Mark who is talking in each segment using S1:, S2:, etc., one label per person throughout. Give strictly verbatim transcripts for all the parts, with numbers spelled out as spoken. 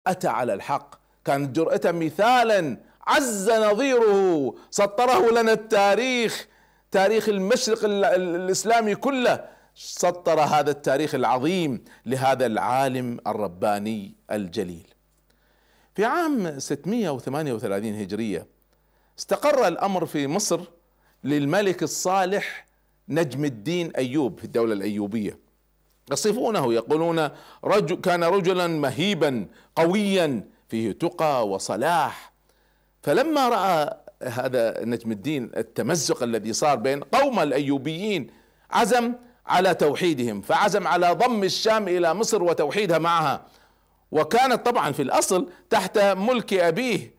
S1: أتى على الحق، كانت جرأته مثالا عز نظيره، سطره لنا التاريخ، تاريخ المشرق الإسلامي كله سطر هذا التاريخ العظيم لهذا العالم الرباني الجليل. في عام ستمائة وثمانية وثلاثين هجرية استقر الأمر في مصر للملك الصالح نجم الدين أيوب في الدولة الأيوبية. يصفونه يقولون رجل كان رجلا مهيبا قويا فيه تقى وصلاح. فلما رأى هذا نجم الدين التمزق الذي صار بين قوم الأيوبيين عزم على توحيدهم، فعزم على ضم الشام إلى مصر وتوحيدها معها، وكانت طبعا في الأصل تحت ملك أبيه،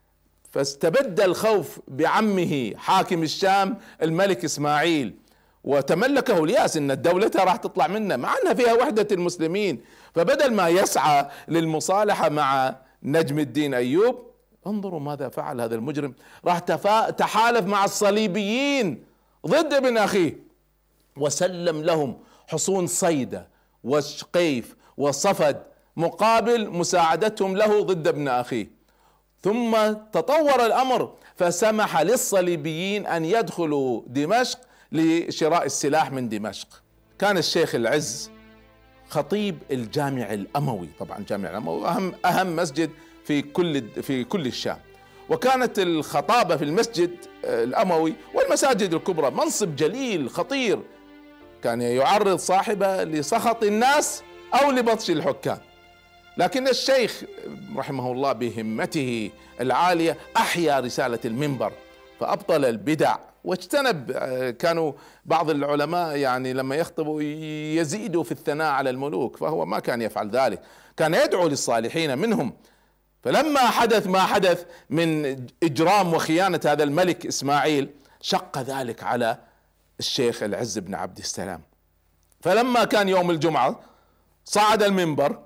S1: فاستبد الخوف بعمه حاكم الشام الملك إسماعيل وتملكه الياس ان الدولة راح تطلع منه مع انها فيها وحدة المسلمين. فبدل ما يسعى للمصالحة مع نجم الدين ايوب، انظروا ماذا فعل هذا المجرم، راح تحالف مع الصليبيين ضد ابن اخيه، وسلم لهم حصون صيدا والشقيف وصفد مقابل مساعدتهم له ضد ابن اخيه. ثم تطور الامر فسمح للصليبيين ان يدخلوا دمشق لشراء السلاح من دمشق. كان الشيخ العز خطيب الجامع الأموي، طبعا الجامع الأموي أهم أهم مسجد في كل في كل الشام، وكانت الخطابة في المسجد الأموي والمساجد الكبرى منصب جليل خطير، كان يعرض صاحبه لسخط الناس أو لبطش الحكام. لكن الشيخ رحمه الله بهمته العالية أحيا رسالة المنبر فأبطل البدع واجتنب. كانوا بعض العلماء يعني لما يخطبوا يزيدوا في الثناء على الملوك، فهو ما كان يفعل ذلك، كان يدعو للصالحين منهم. فلما حدث ما حدث من إجرام وخيانة هذا الملك إسماعيل شق ذلك على الشيخ العز بن عبد السلام. فلما كان يوم الجمعة صعد المنبر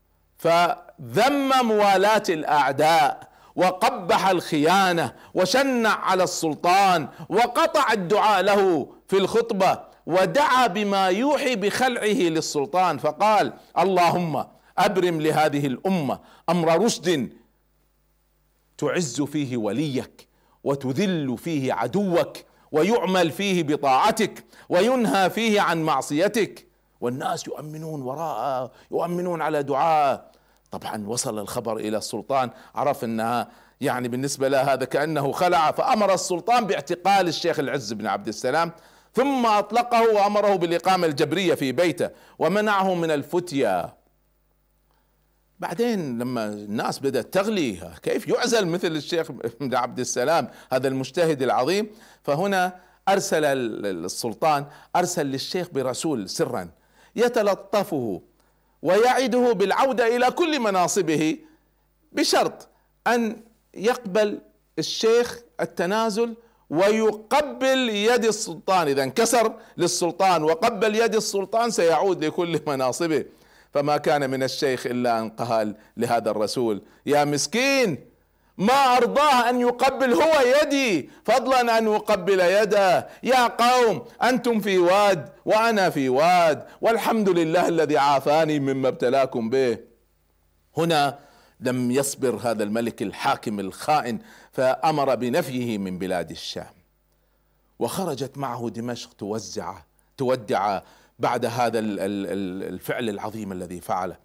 S1: فذم موالاة الأعداء وقبح الخيانة وشنع على السلطان وقطع الدعاء له في الخطبة، ودعا بما يوحي بخلعه للسلطان، فقال: اللهم أبرم لهذه الأمة أمر رشد تعز فيه وليك وتذل فيه عدوك ويعمل فيه بطاعتك وينهى فيه عن معصيتك، والناس يؤمنون وراءه يؤمنون على دعاء. طبعا وصل الخبر إلى السلطان، عرف أنها يعني بالنسبة له هذا كأنه خلع، فأمر السلطان باعتقال الشيخ العز بن عبد السلام، ثم أطلقه وأمره بالإقامة الجبرية في بيته ومنعه من الفتيا. بعدين لما الناس بدأت تغلي كيف يعزل مثل الشيخ بن عبد السلام هذا المجتهد العظيم، فهنا أرسل السلطان أرسل للشيخ برسول سرا يتلطفه ويعده بالعودة إلى كل مناصبه بشرط أن يقبل الشيخ التنازل ويقبل يد السلطان. إذا انكسر للسلطان وقبل يد السلطان سيعود لكل مناصبه. فما كان من الشيخ إلا أن قال لهذا الرسول: يا مسكين، ما أرضاه أن يقبل هو يدي فضلا أن أقبل يده. يا قوم، أنتم في واد وأنا في واد، والحمد لله الذي عافاني مما ابتلاكم به. هنا لم يصبر هذا الملك الحاكم الخائن فأمر بنفيه من بلاد الشام، وخرجت معه دمشق توزع تودع بعد هذا الفعل العظيم الذي فعله.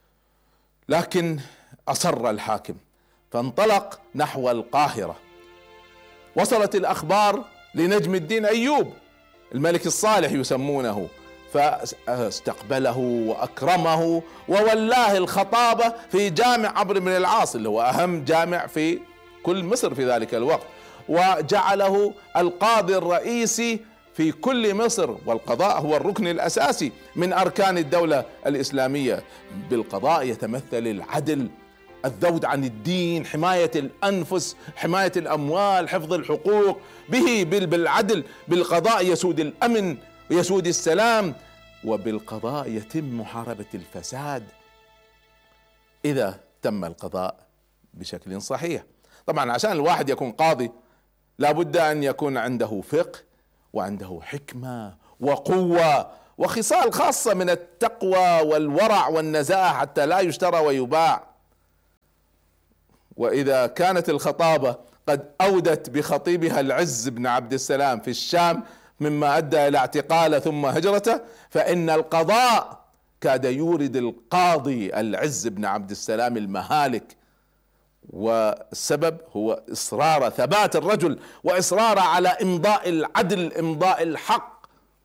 S1: لكن أصر الحاكم فانطلق نحو القاهرة. وصلت الأخبار لنجم الدين أيوب الملك الصالح يسمونه، فاستقبله وأكرمه وولاه الخطابة في جامع عمرو بن العاص اللي هو أهم جامع في كل مصر في ذلك الوقت، وجعله القاضي الرئيسي في كل مصر، والقضاء هو الركن الأساسي من أركان الدولة الإسلامية. بالقضاء يتمثل العدل، الذود عن الدين، حماية الأنفس، حماية الأموال، حفظ الحقوق. به بالعدل بالقضاء يسود الأمن ويسود السلام، وبالقضاء يتم محاربة الفساد إذا تم القضاء بشكل صحيح. طبعا عشان الواحد يكون قاضي لابد أن يكون عنده فقه وعنده حكمة وقوة وخصال خاصة من التقوى والورع والنزاهة حتى لا يشترى ويباع. وإذا كانت الخطابة قد أودت بخطيبها العز بن عبد السلام في الشام مما أدى إلى اعتقاله ثم هجرته، فإن القضاء كاد يورد القاضي العز بن عبد السلام المهالك، والسبب هو إصرار ثبات الرجل وإصرار على إمضاء العدل، إمضاء الحق.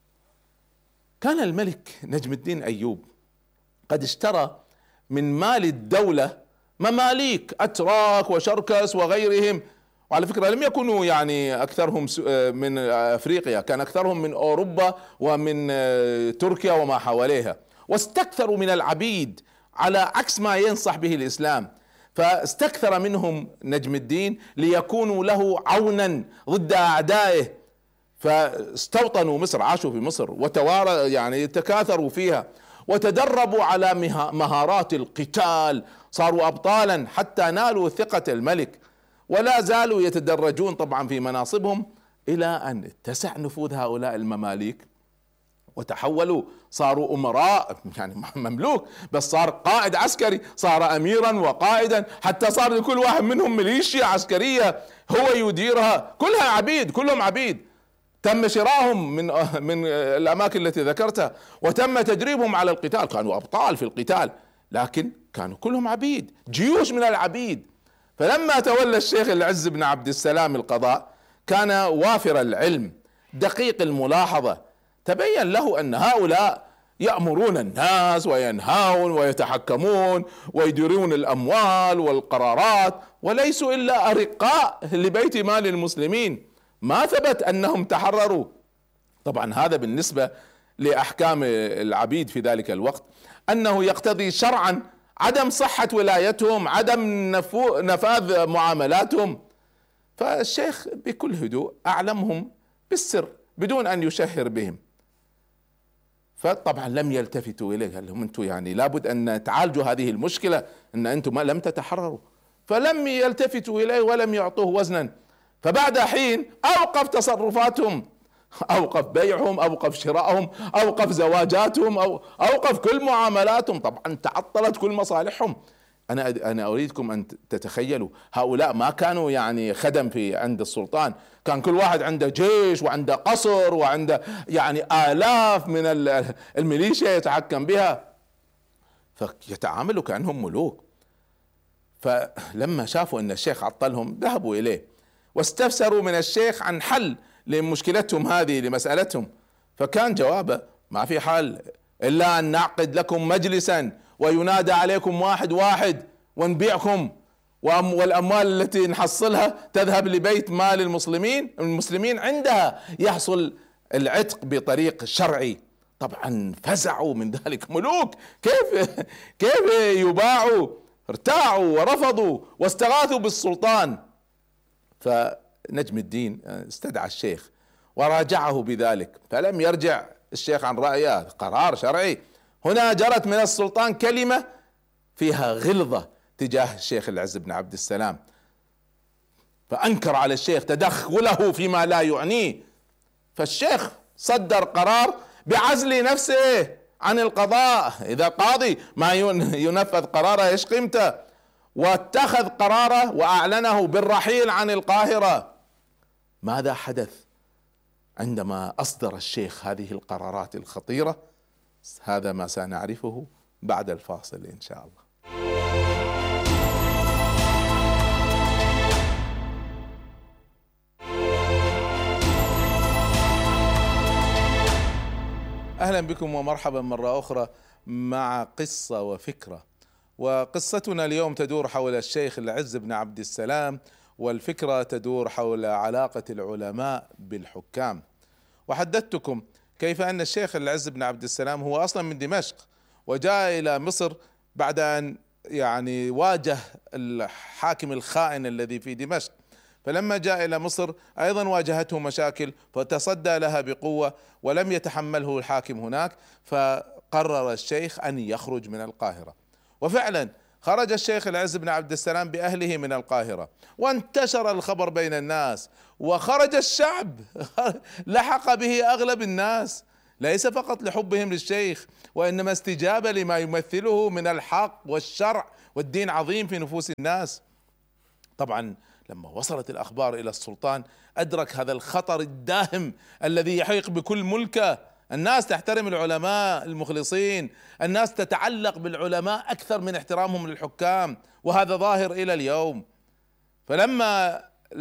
S1: كان الملك نجم الدين أيوب قد اشترى من مال الدولة مماليك أتراك وشركس وغيرهم، وعلى فكرة لم يكونوا يعني أكثرهم من أفريقيا، كان أكثرهم من أوروبا ومن تركيا وما حواليها، واستكثروا من العبيد على عكس ما ينصح به الإسلام. فاستكثر منهم نجم الدين ليكونوا له عونا ضد أعدائه، فاستوطنوا مصر، عاشوا في مصر وتوارى يعني تكاثروا فيها، وتدربوا على مهارات القتال، صاروا أبطالا حتى نالوا ثقة الملك، ولا زالوا يتدرجون طبعا في مناصبهم إلى أن اتسع نفوذ هؤلاء المماليك وتحولوا، صاروا أمراء، يعني مملوك بس صار قائد عسكري، صار أميرا وقائدا، حتى صار لكل واحد منهم ميليشيا عسكرية هو يديرها، كلها عبيد، كلهم عبيد. تم شراهم من من الأماكن التي ذكرتها، وتم تدريبهم على القتال، كانوا أبطال في القتال، لكن كانوا كلهم عبيد، جيوش من العبيد. فلما تولى الشيخ العز بن عبد السلام القضاء كان وافر العلم دقيق الملاحظة، تبين له أن هؤلاء يأمرون الناس وينهون ويتحكمون ويديرون الأموال والقرارات، وليسوا إلا أرقاء لبيت مال المسلمين، ما ثبت أنهم تحرروا. طبعا هذا بالنسبة لأحكام العبيد في ذلك الوقت أنه يقتضي شرعا عدم صحة ولايتهم، عدم نفاذ معاملاتهم. فالشيخ بكل هدوء أعلمهم بالسر بدون أن يشهر بهم، فطبعا لم يلتفتوا إليه، قال لهم أنتم يعني لابد أن تعالجوا هذه المشكلة، أن أنتم ما لم تتحرروا، فلم يلتفتوا إليه ولم يعطوه وزنا. فبعد حين أوقف تصرفاتهم، أوقف بيعهم، أوقف شراءهم، أوقف زواجاتهم، أو أوقف كل معاملاتهم، طبعا تعطلت كل مصالحهم. أنا أنا أريدكم أن تتخيلوا هؤلاء ما كانوا يعني خدم في عند السلطان، كان كل واحد عنده جيش وعنده قصر وعنده يعني آلاف من الميليشيا يتحكم بها، فيتعاملوا كأنهم ملوك. فلما شافوا أن الشيخ عطلهم ذهبوا إليه واستفسروا من الشيخ عن حل لمشكلتهم هذه، لمسألتهم. فكان جوابه ما في حل إلا أن نعقد لكم مجلسا وينادى عليكم واحد واحد ونبيعكم، والأموال التي نحصلها تذهب لبيت مال المسلمين، المسلمين عندها يحصل العتق بطريق شرعي. طبعا فزعوا من ذلك، ملوك كيف كيف يباعوا؟ ارتاعوا ورفضوا واستغاثوا بالسلطان. فنجم الدين استدعى الشيخ وراجعه بذلك، فلم يرجع الشيخ عن رأيه، قرار شرعي. هنا جرت من السلطان كلمة فيها غلظة تجاه الشيخ العز بن عبد السلام، فأنكر على الشيخ تدخله فيما لا يعنيه، فالشيخ صدر قرار بعزل نفسه عن القضاء، إذا قاضي ما ينفذ قراره ايش قيمته، واتخذ قراره وأعلنه بالرحيل عن القاهرة. ماذا حدث عندما أصدر الشيخ هذه القرارات الخطيرة؟ هذا ما سنعرفه بعد الفاصل إن شاء الله. أهلا بكم ومرحبا مرة أخرى مع قصة وفكرة، وقصتنا اليوم تدور حول الشيخ العز بن عبد السلام، والفكرة تدور حول علاقة العلماء بالحكام. وحدثتكم كيف أن الشيخ العز بن عبد السلام هو أصلا من دمشق، وجاء إلى مصر بعد أن يعني واجه الحاكم الخائن الذي في دمشق، فلما جاء إلى مصر أيضا واجهته مشاكل فتصدى لها بقوة ولم يتحمله الحاكم هناك، فقرر الشيخ أن يخرج من القاهرة. وفعلا خرج الشيخ العز بن عبد السلام بأهله من القاهرة، وانتشر الخبر بين الناس، وخرج الشعب لحق به أغلب الناس، ليس فقط لحبهم للشيخ وإنما استجابة لما يمثله من الحق والشرع والدين عظيم في نفوس الناس. طبعا لما وصلت الأخبار إلى السلطان أدرك هذا الخطر الداهم الذي يحيق بكل ملكه. الناس تحترم العلماء المخلصين، الناس تتعلق بالعلماء أكثر من احترامهم للحكام، وهذا ظاهر إلى اليوم. فلما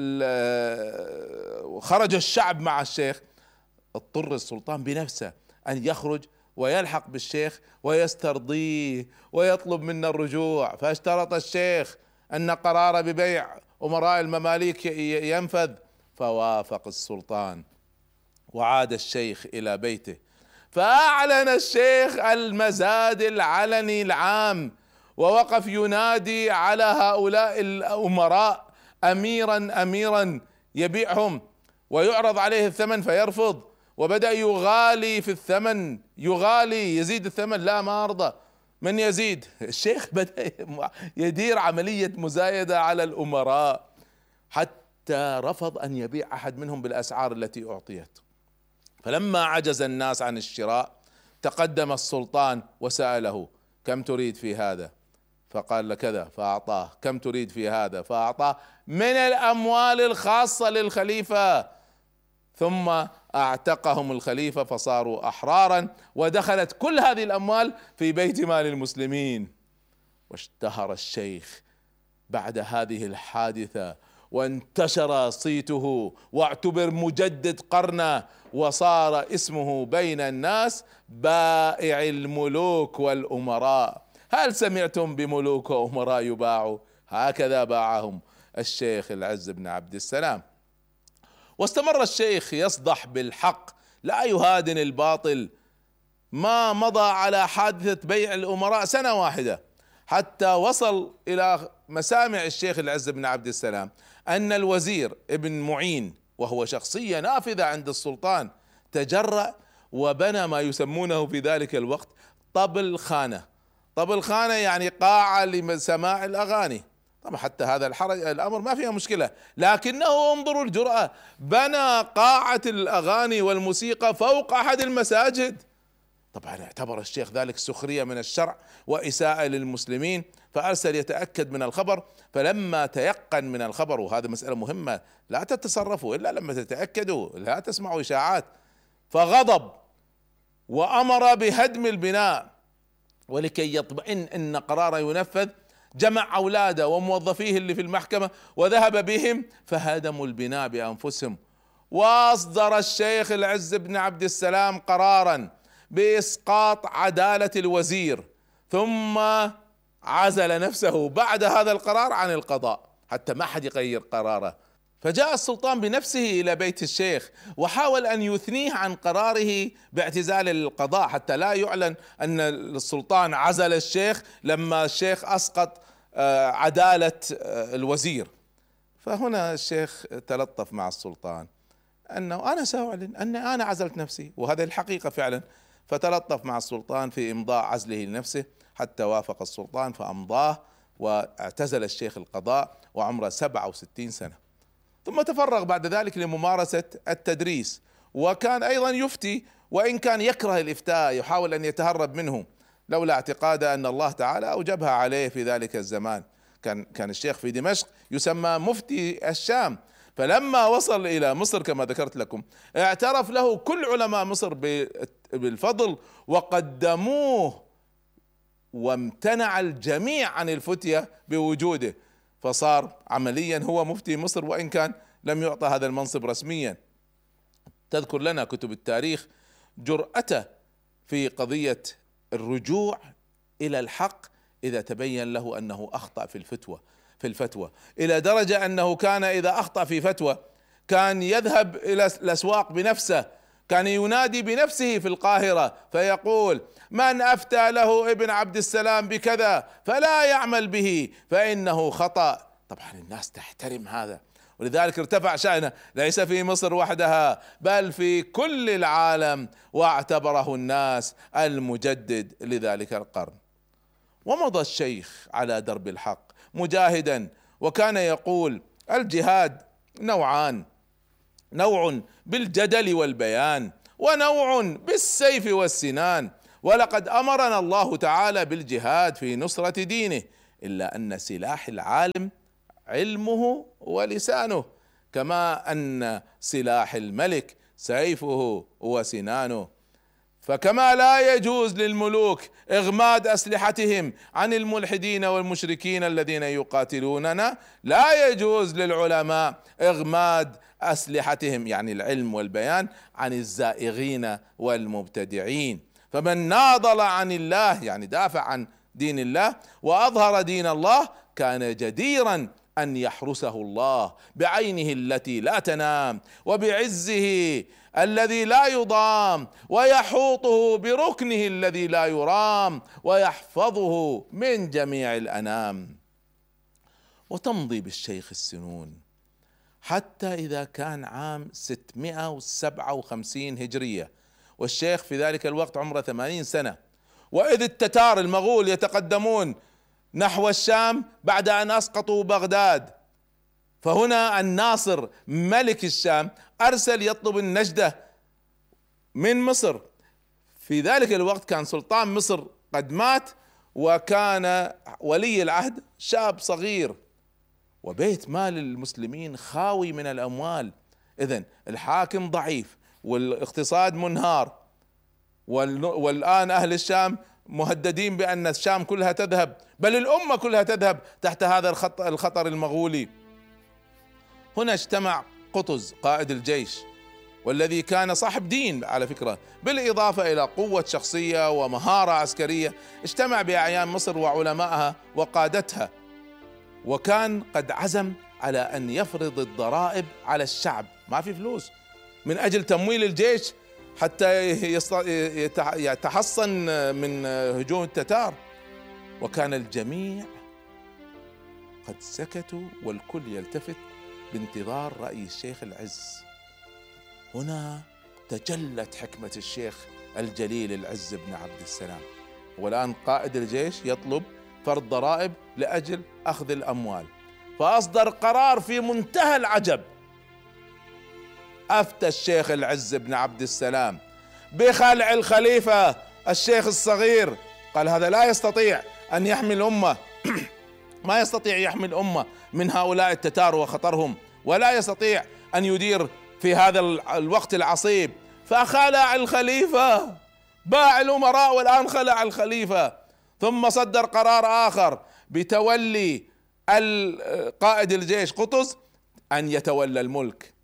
S1: خرج الشعب مع الشيخ اضطر السلطان بنفسه أن يخرج ويلحق بالشيخ ويسترضيه ويطلب منا الرجوع. فاشترط الشيخ أن قرار ببيع أمراء المماليك ينفذ، فوافق السلطان وعاد الشيخ إلى بيته. فأعلن الشيخ المزاد العلني العام ووقف ينادي على هؤلاء الأمراء أميرا أميرا، يبيعهم ويعرض عليه الثمن فيرفض، وبدأ يغالي في الثمن، يغالي يزيد الثمن، لا ما أرضى. من يزيد؟ الشيخ بدأ يدير عملية مزايدة على الأمراء حتى رفض أن يبيع أحد منهم بالأسعار التي أعطيت. فلما عجز الناس عن الشراء تقدم السلطان وسأله: كم تريد في هذا؟ فقال له كذا، فأعطاه. كم تريد في هذا؟ فأعطاه من الأموال الخاصة للخليفة. ثم اعتقهم الخليفة فصاروا أحرارا، ودخلت كل هذه الأموال في بيت مال المسلمين. واشتهر الشيخ بعد هذه الحادثة وانتشر صيته واعتبر مجدد قرنه، وصار اسمه بين الناس بائع الملوك والأمراء. هل سمعتم بملوك وأمراء يباعوا؟ هكذا باعهم الشيخ العز بن عبد السلام. واستمر الشيخ يصدح بالحق لا يهادن الباطل. ما مضى على حادثة بيع الأمراء سنة واحدة حتى وصل إلى مسامع الشيخ العز بن عبد السلام أن الوزير ابن معين، وهو شخصية نافذة عند السلطان، تجرأ وبنى ما يسمونه في ذلك الوقت طبل خانة. طبل خانة يعني قاعة لسماع الأغاني. طبعا حتى هذا الحرج الأمر ما فيها مشكلة، لكنه انظروا الجرأة، بنى قاعة الأغاني والموسيقى فوق أحد المساجد. طبعا اعتبر الشيخ ذلك سخرية من الشرع وإساءة للمسلمين، فأرسل يتأكد من الخبر. فلما تيقن من الخبر، وهذا مسألة مهمة، لا تتصرفوا إلا لما تتأكدوا، لا تسمعوا إشاعات، فغضب وأمر بهدم البناء. ولكي يطمئن أن قراره ينفذ جمع أولاده وموظفيه اللي في المحكمة وذهب بهم فهدموا البناء بأنفسهم. وأصدر الشيخ العز بن عبد السلام قرارا بإسقاط عدالة الوزير، ثم عزل نفسه بعد هذا القرار عن القضاء حتى ما حد يغير قراره. فجاء السلطان بنفسه إلى بيت الشيخ وحاول أن يثنيه عن قراره باعتزال القضاء حتى لا يعلن أن السلطان عزل الشيخ لما الشيخ أسقط عدالة الوزير. فهنا الشيخ تلطف مع السلطان أنه أنا سأعلن أن أنا عزلت نفسي، وهذا الحقيقة فعلا. فتلطف مع السلطان في إمضاء عزله لنفسه حتى وافق السلطان فأمضاه، واعتزل الشيخ القضاء وعمره سبعة وستين سنة. ثم تفرغ بعد ذلك لممارسة التدريس، وكان أيضا يفتي، وإن كان يكره الإفتاء يحاول أن يتهرب منه لولا اعتقاده أن الله تعالى أوجبها عليه في ذلك الزمان. كان كان الشيخ في دمشق يسمى مفتي الشام. فلما وصل إلى مصر كما ذكرت لكم اعترف له كل علماء مصر بالفضل وقدموه، وامتنع الجميع عن الفتية بوجوده، فصار عمليا هو مفتي مصر وإن كان لم يعطى هذا المنصب رسميا. تذكر لنا كتب التاريخ جرأته في قضية الرجوع إلى الحق إذا تبين له أنه أخطأ في الفتوى في الفتوى إلى درجة أنه كان إذا أخطأ في فتوى كان يذهب إلى الأسواق بنفسه، كان ينادي بنفسه في القاهرة فيقول: من أفتى له ابن عبد السلام بكذا فلا يعمل به فإنه خطأ. طبعا الناس تحترم هذا، ولذلك ارتفع شأنه ليس في مصر وحدها بل في كل العالم، واعتبره الناس المجدد لذلك القرن. ومضى الشيخ على درب الحق مجاهدا، وكان يقول: الجهاد نوعان، نوع بالجدل والبيان، ونوع بالسيف والسنان، ولقد أمرنا الله تعالى بالجهاد في نصرة دينه، إلا أن سلاح العالم علمه ولسانه، كما أن سلاح الملك سيفه وسنانه. فكما لا يجوز للملوك إغماد أسلحتهم عن الملحدين والمشركين الذين يقاتلوننا، لا يجوز للعلماء إغماد أسلحتهم يعني العلم والبيان عن الزائغين والمبتدعين. فمن ناضل عن الله يعني دافع عن دين الله وأظهر دين الله كان جديرا أن يحرسه الله بعينه التي لا تنام وبعزه الذي لا يضام، ويحوطه بركنه الذي لا يرام، ويحفظه من جميع الأنام. وتمضي بالشيخ السنون حتى إذا كان عام ستمائة وسبعة وخمسين هجرية، والشيخ في ذلك الوقت عمره ثمانين سنة، وإذ التتار المغول يتقدمون نحو الشام بعد أن أسقطوا بغداد. فهنا الناصر ملك الشام أرسل يطلب النجدة من مصر. في ذلك الوقت كان سلطان مصر قد مات، وكان ولي العهد شاب صغير، وبيت مال المسلمين خاوي من الأموال. إذن الحاكم ضعيف والاقتصاد منهار، والآن أهل الشام مهددين بأن الشام كلها تذهب، بل الأمة كلها تذهب تحت هذا الخطر المغولي. هنا اجتمع قطز قائد الجيش، والذي كان صاحب دين على فكرة، بالإضافة إلى قوة شخصية ومهارة عسكرية، اجتمع بأعيان مصر وعلمائها وقادتها، وكان قد عزم على أن يفرض الضرائب على الشعب. ما في فلوس من أجل تمويل الجيش حتى يتحصن من هجوم التتار، وكان الجميع قد سكتوا والكل يلتفت بانتظار رأي الشيخ العز. هنا تجلت حكمة الشيخ الجليل العز بن عبد السلام. والآن قائد الجيش يطلب فرض ضرائب لأجل أخذ الأموال، فأصدر قرار في منتهى العجب. أفتى الشيخ العز بن عبد السلام بخلع الخليفة الشيخ الصغير، قال هذا لا يستطيع أن يحمي الأمة ما يستطيع يحمي الأمة من هؤلاء التتار وخطرهم، ولا يستطيع أن يدير في هذا الوقت العصيب. فخلع الخليفة، باع الأمراء والآن خلع الخليفة. ثم صدر قرار آخر بتولي قائد الجيش قطز أن يتولى الملك،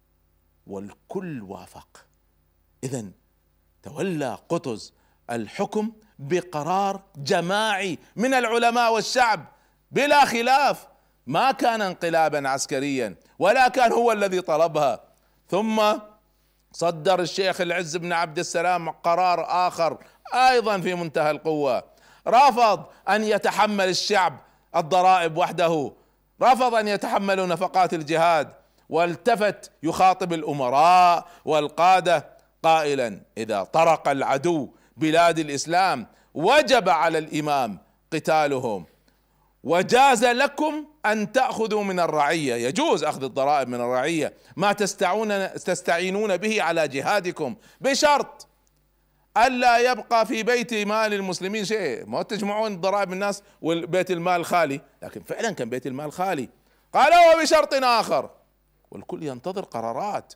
S1: والكل وافق. إذن تولى قطز الحكم بقرار جماعي من العلماء والشعب بلا خلاف، ما كان انقلابا عسكريا ولا كان هو الذي طلبها. ثم صدر الشيخ العز بن عبد السلام قرار آخر أيضا في منتهى القوة، رفض أن يتحمل الشعب الضرائب وحده، رفض أن يتحملوا نفقات الجهاد، والتفت يخاطب الأمراء والقادة قائلا: إذا طرق العدو بلاد الإسلام وجب على الإمام قتالهم، وجاز لكم أن تأخذوا من الرعية، يجوز أخذ الضرائب من الرعية، ما تستعون تستعينون به على جهادكم، بشرط ألا يبقى في بيت مال المسلمين شيء. ما تجمعون ضرائب من الناس والبيت المال خالي، لكن فعلا كان بيت المال خالي. قال وبشرط آخر، والكل ينتظر قرارات،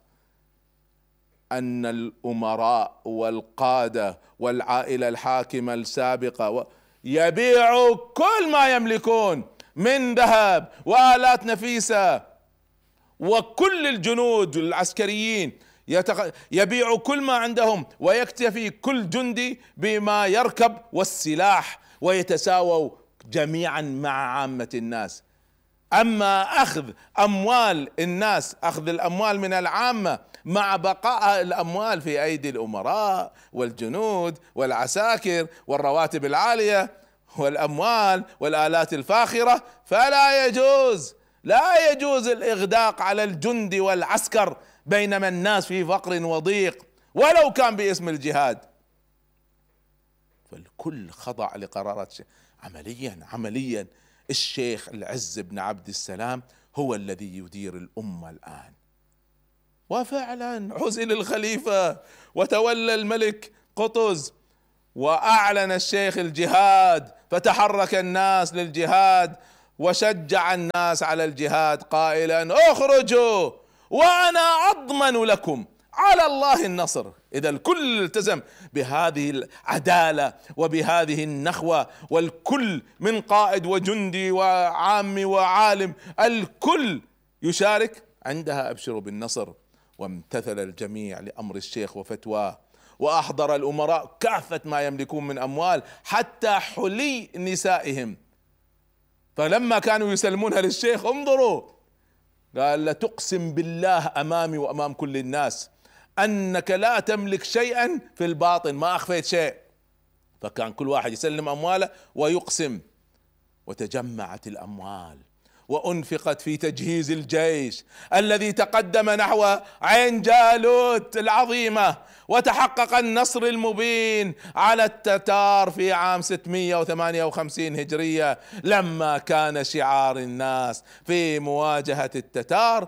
S1: أن الأمراء والقادة والعائلة الحاكمة السابقة يبيعوا كل ما يملكون من ذهب وآلات نفيسة، وكل الجنود العسكريين يبيعوا كل ما عندهم، ويكتفي كل جندي بما يركب والسلاح، ويتساووا جميعا مع عامة الناس. أما أخذ أموال الناس، أخذ الأموال من العامة مع بقاء الأموال في أيدي الأمراء والجنود والعساكر والرواتب العالية والأموال والآلات الفاخرة، فلا يجوز، لا يجوز الإغداق على الجند والعسكر بينما الناس في فقر وضيق ولو كان باسم الجهاد. فالكل خضع لقرارات عمليا عمليا الشيخ العز بن عبد السلام هو الذي يدير الأمة الآن. وفعلا عزل الخليفة وتولى الملك قطز، وأعلن الشيخ الجهاد، فتحرك الناس للجهاد، وشجع الناس على الجهاد قائلا اخرجوا وانا اضمن لكم على الله النصر. اذا الكل التزم بهذه العدالة وبهذه النخوة، والكل من قائد وجندي وعامي وعالم الكل يشارك عندها. ابشروا بالنصر. وامتثل الجميع لامر الشيخ وفتواه، واحضر الامراء كافة ما يملكون من اموال حتى حلي نسائهم. فلما كانوا يسلمونها للشيخ انظروا، قال لتقسم بالله امامي وامام كل الناس انك لا تملك شيئا في الباطن، ما اخفيت شيء. فكان كل واحد يسلم امواله ويقسم. وتجمعت الاموال وانفقت في تجهيز الجيش الذي تقدم نحو عين جالوت العظيمة، وتحقق النصر المبين على التتار في عام ستمائة وثمانية وخمسين هجرية، لما كان شعار الناس في مواجهة التتار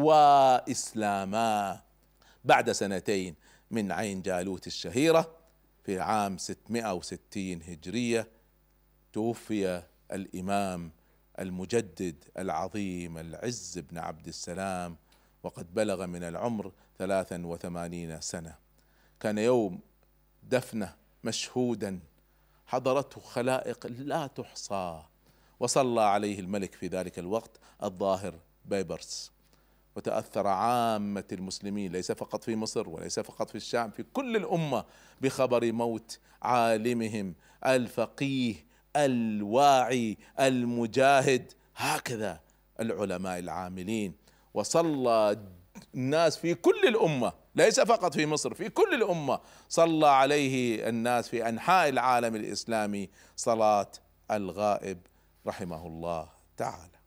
S1: وإسلاما. بعد سنتين من عين جالوت الشهيرة في عام ستمائة وستين هجرية توفي الإمام المجدد العظيم العز بن عبد السلام، وقد بلغ من العمر ثلاثا وثمانين سنة. كان يوم دفنه مشهودا، حضرته خلائق لا تحصى، وصلى عليه الملك في ذلك الوقت الظاهر بيبرس. وتأثر عامة المسلمين ليس فقط في مصر وليس فقط في الشام، في كل الأمة بخبر موت عالمهم الفقيه الواعي المجاهد. هكذا العلماء العاملين. وصلى الناس في كل الأمة ليس فقط في مصر، في كل الأمة صلى عليه الناس في أنحاء العالم الإسلامي صلاة الغائب رحمه الله تعالى.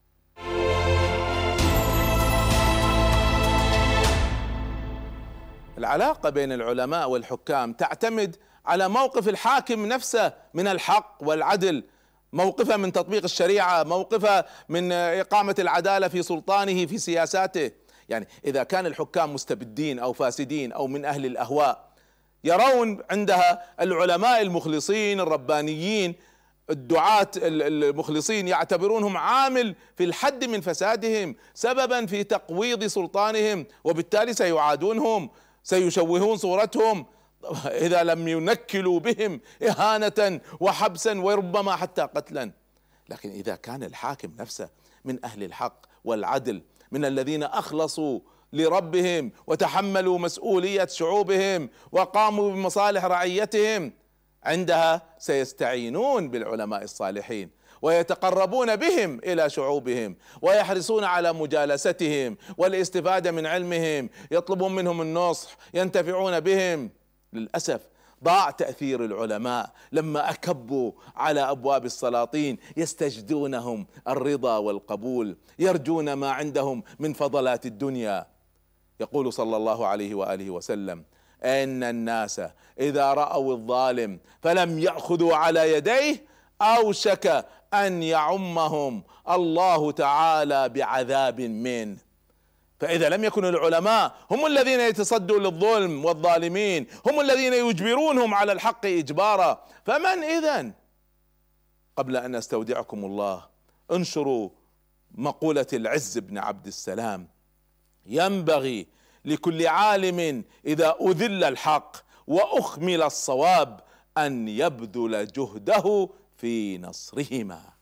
S1: العلاقة بين العلماء والحكام تعتمد على موقف الحاكم نفسه من الحق والعدل، موقفه من تطبيق الشريعة، موقفه من إقامة العدالة في سلطانه في سياساته. يعني إذا كان الحكام مستبدين أو فاسدين أو من أهل الأهواء، يرون عندها العلماء المخلصين الربانيين الدعاة المخلصين يعتبرونهم عامل في الحد من فسادهم، سببا في تقويض سلطانهم، وبالتالي سيعادونهم، سيشوهون صورتهم إذا لم ينكلوا بهم إهانة وحبسا وربما حتى قتلا. لكن إذا كان الحاكم نفسه من أهل الحق والعدل، من الذين أخلصوا لربهم وتحملوا مسؤولية شعوبهم وقاموا بمصالح رعيتهم، عندها سيستعينون بالعلماء الصالحين ويتقربون بهم إلى شعوبهم ويحرصون على مجالستهم والاستفادة من علمهم، يطلبون منهم النصح، ينتفعون بهم. للأسف ضاع تأثير العلماء لما أكبوا على أبواب السلاطين، يستجدونهم الرضا والقبول، يرجون ما عندهم من فضلات الدنيا. يقول صلى الله عليه وآله وسلم: إن الناس إذا رأوا الظالم فلم يأخذوا على يديه أوشك أن يعمهم الله تعالى بعذاب منه. فإذا لم يكن العلماء هم الذين يتصدوا للظلم والظالمين، هم الذين يجبرونهم على الحق إجبارا، فمن إذن؟ قبل أن أستودعكم الله انشروا مقولة العز بن عبد السلام: ينبغي لكل عالم إذا أذل الحق وأخمل الصواب أن يبذل جهده في نصرهما.